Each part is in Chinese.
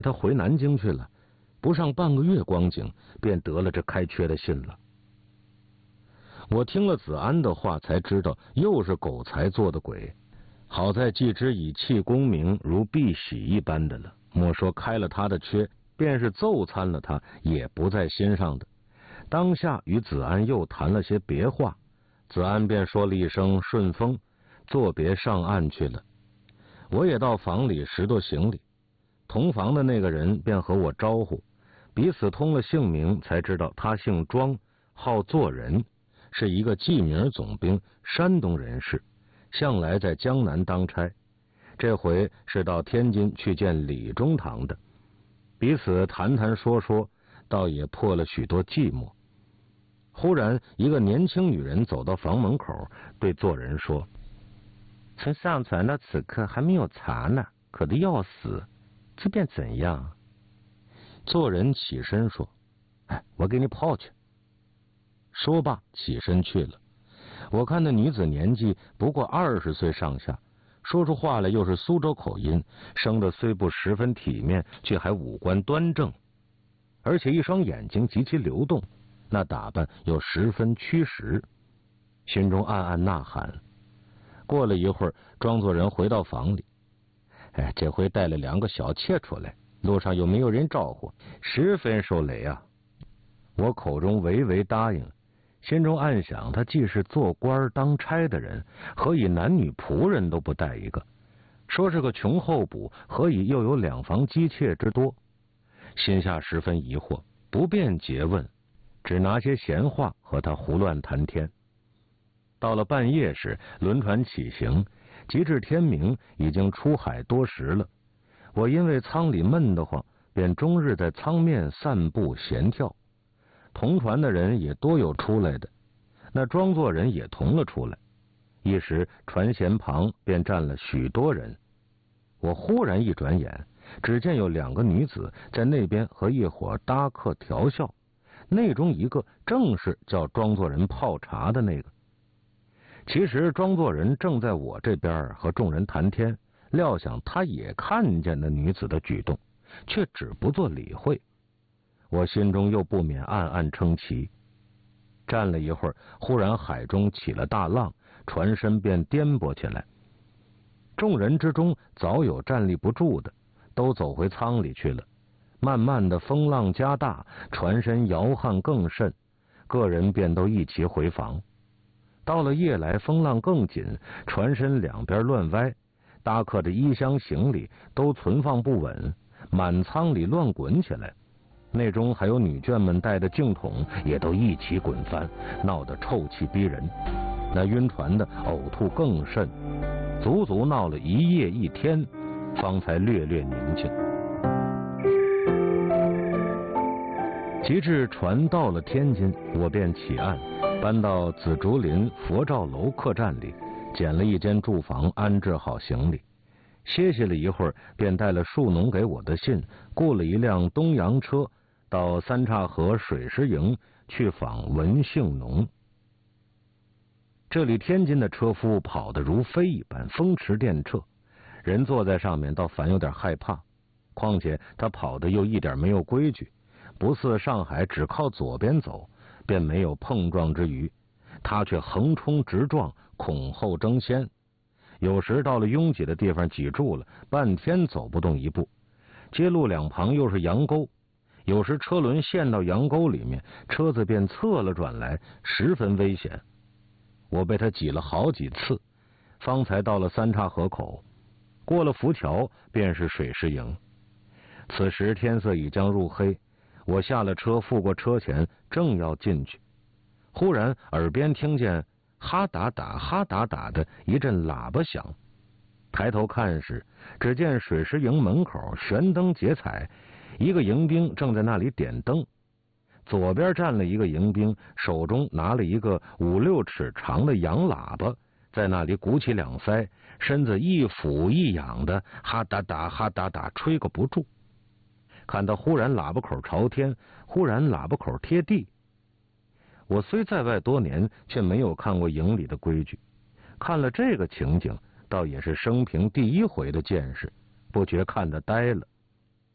他回南京去了，不上半个月光景，便得了这开缺的信了。我听了子安的话，才知道又是狗才做的鬼。好在季之以弃功名如敝屣一般的了，莫说开了他的缺，便是奏参了他，也不在心上的。当下与子安又谈了些别话，子安便说了一声顺风，作别上岸去了。我也到房里拾掇行李，同房的那个人便和我招呼，彼此通了姓名，才知道他姓庄，号作人，是一个记名总兵，山东人士，向来在江南当差，这回是到天津去见李中堂的。彼此谈谈说说，倒也破了许多寂寞。忽然一个年轻女人走到房门口，对作人说：从上船到此刻还没有茶呢，渴得要死，这便怎样？作人起身说：我给你泡去。说罢起身去了。我看那女子年纪不过20岁上下，说出话来又是苏州口音，生得虽不十分体面，却还五官端正，而且一双眼睛极其流动，那打扮又十分屈实，心中暗暗呐喊。过了一会儿，庄作人回到房里，这回带了2个小妾出来，路上又没有人招呼，十分受累啊。我口中唯唯答应，心中暗想，他既是做官当差的人，何以男女仆人都不带一个？说是个穷候补，何以又有2房姬妾之多？心下十分疑惑，不便诘问，只拿些闲话和他胡乱谈天。到了半夜时，轮船起行，及至天明，已经出海多时了。我因为舱里闷得慌，便终日在舱面散步闲跳。同船的人也多有出来的，那庄作人也同了出来。一时船舷旁便站了许多人。我忽然一转眼，只见有2个女子在那边和一伙搭客调笑，内中一个正是叫庄作人泡茶的那个。其实庄作人正在我这边和众人谈天，料想他也看见那女子的举动，却只不做理会。我心中又不免暗暗称奇。站了一会儿，忽然海中起了大浪，船身便颠簸起来。众人之中早有站立不住的，都走回舱里去了。慢慢的风浪加大，船身摇撼更甚，个人便都一齐回房。到了夜来，风浪更紧，船身两边乱歪，搭客的衣箱行李都存放不稳，满舱里乱滚起来。内中还有女眷们带的净桶也都一起滚翻，闹得臭气逼人。那晕船的呕吐更甚，足足闹了一夜一天，方才略略宁静。及至船到了天津，我便起岸，搬到紫竹林佛照楼客栈里，捡了一间住房，安置好行李。歇息了一会儿，便带了树农给我的信，雇了一辆东洋车，到三岔河水师营去访文姓农。这里天津的车夫跑得如飞一般，风驰电掣，人坐在上面倒反有点害怕。况且他跑得又一点没有规矩，不似上海只靠左边走，便没有碰撞之余，他却横冲直撞，恐后争先。有时到了拥挤的地方挤住了，半天走不动一步。街路两旁又是羊沟，有时车轮陷到羊沟里面，车子便侧了转来，十分危险。我被他挤了好几次，方才到了三岔河口。过了浮桥，便是水师营。此时天色已将入黑，我下了车，付过车钱，正要进去，忽然耳边听见哈达达哈达达的一阵喇叭响。抬头看时，只见水师营门口悬灯结彩，一个营兵正在那里点灯。左边站了一个营兵，手中拿了一个5、6尺长的洋喇叭，在那里鼓起两腮，身子一俯一仰的哈达达哈达达吹个不住。看到忽然喇叭口朝天，忽然喇叭口贴地。我虽在外多年，却没有看过营里的规矩，看了这个情景，倒也是生平第一回的见识，不觉看得呆了。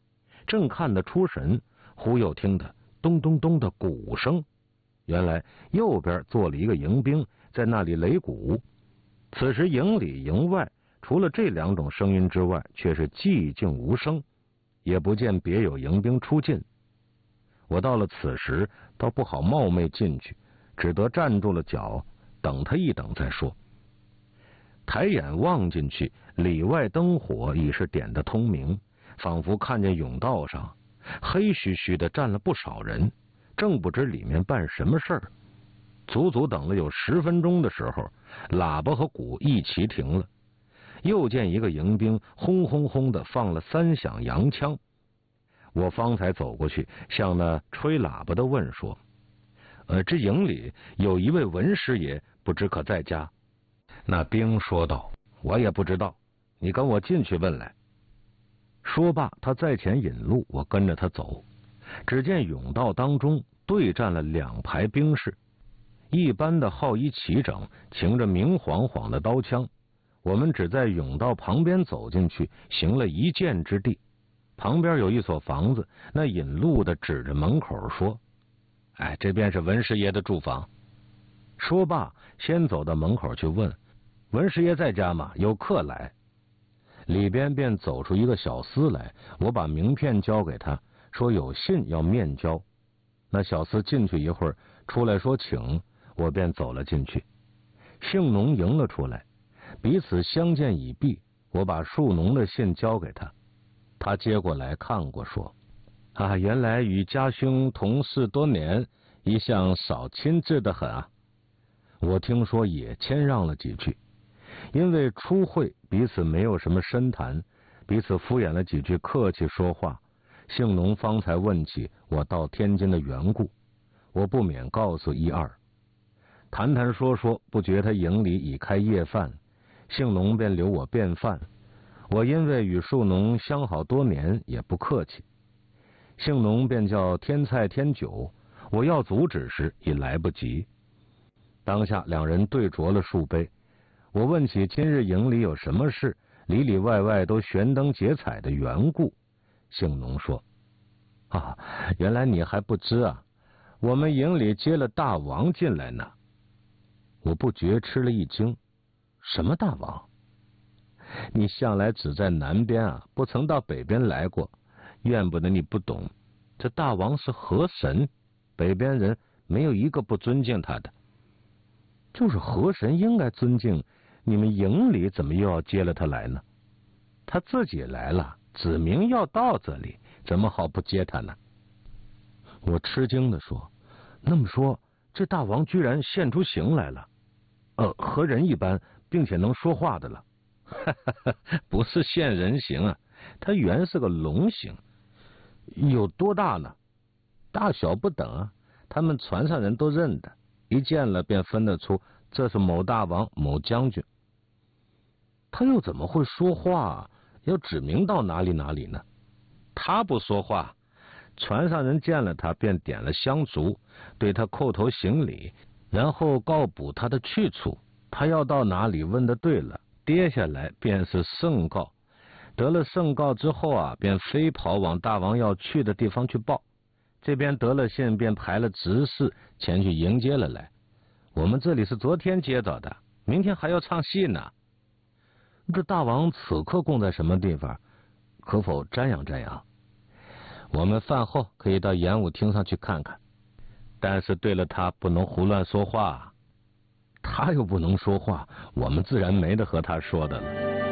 正看得出神，忽又听得咚咚咚的鼓声。原来右边坐了一个迎兵，在那里擂鼓。此时营里营外除了这两种声音之外，却是寂静无声，也不见别有迎兵出进。我到了此时，倒不好冒昧进去，只得站住了脚，等他一等再说。抬眼望进去，里外灯火已是点得通明，仿佛看见甬道上黑黢黢的站了不少人，正不知里面办什么事儿。足足等了有10分钟的时候，喇叭和鼓一齐停了，又见一个迎兵轰轰轰的放了3响洋枪。我方才走过去，向那吹喇叭的问说：“这营里有一位文师爷，不知可在家？”那兵说道：“我也不知道，你跟我进去问来。”说罢，他在前引路，我跟着他走。只见甬道当中对站了2排兵士，一般的号衣齐整，擎着明晃晃的刀枪。我们只在甬道旁边走进去，行了1箭之地。旁边有一所房子，那引路的指着门口说：“这便是文师爷的住房。”说罢，先走到门口去问：“文师爷在家吗？有客来。”里边便走出一个小厮来，我把名片交给他，说有信要面交。那小厮进去一会儿，出来说请，我便走了进去。姓农迎了出来，彼此相见已毕，我把树农的信交给他，他接过来看过，说：“原来与家兄同事多年，一向少亲至的很啊。”我听说也谦让了几句，因为初会彼此没有什么深谈，彼此敷衍了几句客气说话。姓农方才问起我到天津的缘故，我不免告诉1、2，谈谈说说，不觉他营里已开夜饭，姓农便留我便饭。我因为与树农相好多年，也不客气，姓农便叫添菜添酒，我要阻止时已来不及。当下2人对酌了数杯，我问起今日营里有什么事，里里外外都悬灯结彩的缘故。姓农说：“原来你还不知啊，我们营里接了大王进来呢。”我不觉吃了一惊：“什么大王？你向来只在南边啊，不曾到北边来过，怨不得你不懂。这大王是河神，北边人没有一个不尊敬他的。”“就是河神应该尊敬，你们营里怎么又要接了他来呢？”“他自己来了，指明要到这里，怎么好不接他呢？”我吃惊地说：“那么说，这大王居然现出形来了？和人一般，并且能说话的了。”“不是现人形啊，他原是个龙形。”“有多大呢？”“大小不等啊，他们船上人都认得，一见了便分得出这是某大王某将军。”“他又怎么会说话？要指明到哪里哪里呢？”“他不说话，船上人见了他便点了香烛，对他叩头行礼，然后告补他的去处。他要到哪里问的对了，跌下来便是圣告，得了圣告之后啊，便飞跑往大王要去的地方去报。这边得了信，便排了执事前去迎接了来。我们这里是昨天接到的，明天还要唱戏呢。这大王此刻供在什么地方？可否瞻仰瞻仰？我们饭后可以到演武厅上去看看。但是对了，他不能胡乱说话。”“他又不能说话，我们自然没得和他说的了。”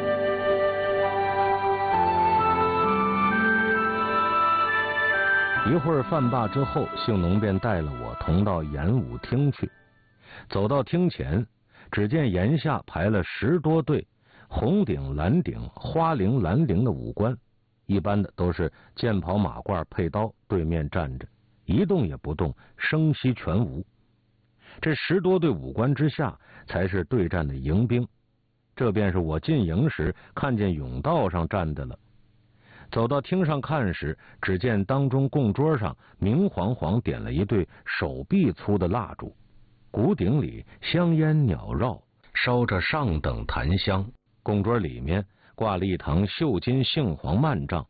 一会儿饭罢之后，姓农便带了我同到演武厅去。走到厅前，只见檐下排了10多队红顶蓝顶花翎蓝翎的武官，一般的都是剑袍马褂配刀，对面站着，一动也不动，声息全无。这10多队武官之下，才是对战的迎兵。这便是我进营时看见甬道上站的了。走到厅上看时，只见当中供桌上明晃晃点了一对手臂粗的蜡烛，鼓顶里香烟袅绕，烧着上等檀香。供桌里面挂了一堂绣金杏黄幔帐，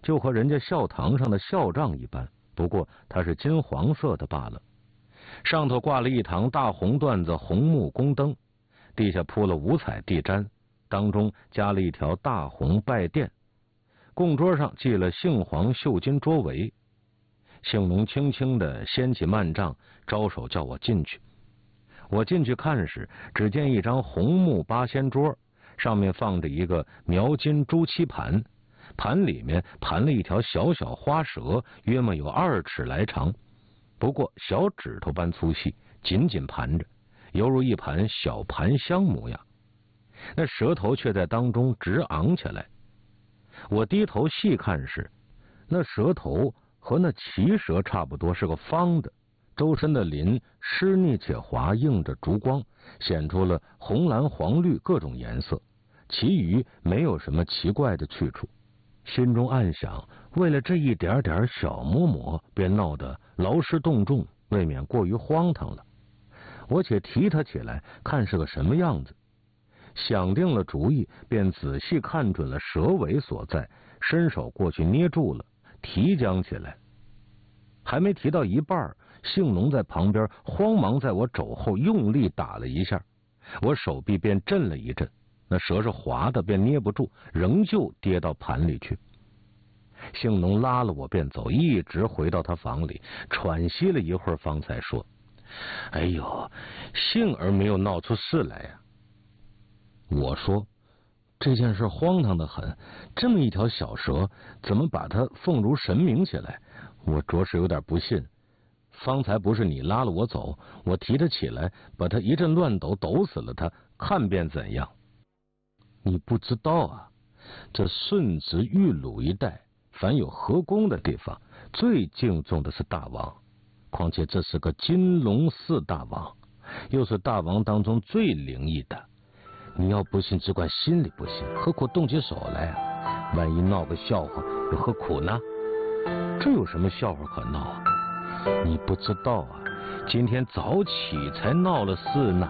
就和人家校堂上的校帐一般，不过它是金黄色的罢了。上头挂了一堂大红缎子红木宫灯，地下铺了五彩地毡，当中加了一条大红拜垫。供桌上系了杏黄绣金桌围。杏农轻轻地掀起幔帐，招手叫我进去。我进去看时，只见一张红木八仙桌，上面放着一个描金朱漆盘，盘里面盘了一条小小花蛇，约莫有2尺来长，不过小指头般粗细，紧紧盘着，犹如一盘小盘香模样。那蛇头却在当中直昂起来。我低头细看时，那蛇头和那奇蛇差不多，是个方的，周身的鳞湿腻且滑，映着烛光，显出了红蓝黄绿各种颜色，其余没有什么奇怪的去处。心中暗想，为了这一点点小嬷嬷，便闹得劳师动众，未免过于荒唐了。我且提它起来，看是个什么样子。想定了主意，便仔细看准了蛇尾所在，伸手过去捏住了，提将起来。还没提到一半，杏农在旁边慌忙在我肘后用力打了一下，我手臂便震了一震，那蛇是滑的，便捏不住，仍旧跌到盘里去。杏农拉了我便走，一直回到他房里，喘息了一会儿，方才说：“哎呦，幸而没有闹出事来呀。”我说：“这件事荒唐得很，这么一条小蛇，怎么把它奉如神明起来？我着实有点不信。方才不是你拉了我走，我提它起来，把它一阵乱抖，抖死了它，看便怎样？你不知道啊，这顺直玉鲁一带，凡有河宫的地方，最敬重的是大王，况且这是个金龙寺大王，又是大王当中最灵异的。你要不信，只管心里不信，何苦动起手来啊？万一闹个笑话，又何苦呢？这有什么笑话可闹啊？你不知道啊，今天早起才闹了事呢。”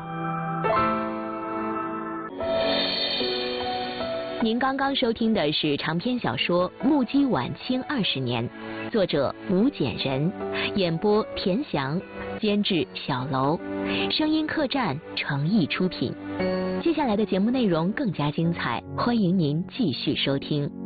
您刚刚收听的是长篇小说《目击晚清20年》，作者吴简人，演播田翔，监制小楼，声音客栈诚意出品。接下来的节目内容更加精彩，欢迎您继续收听。